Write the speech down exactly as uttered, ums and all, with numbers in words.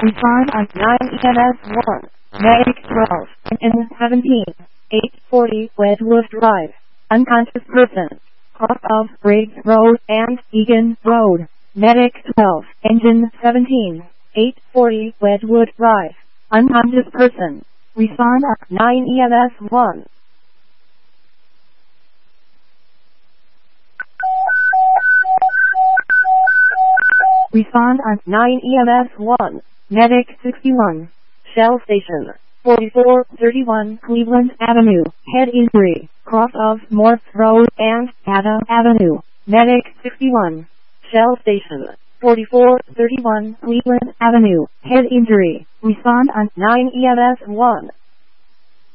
Respond on nine E M S one. Medic twelve. Engine seventeen. eight forty Wedgewood Drive. Unconscious person. Cross of Briggs Road and Egan Road. Medic twelve. Engine seventeen. eight forty Wedgewood Drive. Unconscious person. Respond on nine E M S one. Respond on nine E M S one. Medic sixty-one. Shell Station. forty-four thirty-one Cleveland Avenue. Head injury. Cross of Morse Road and Ada Avenue. Medic sixty-one. Shell Station. forty-four thirty-one Cleveland Avenue. Head injury. Respond on nine E M S one.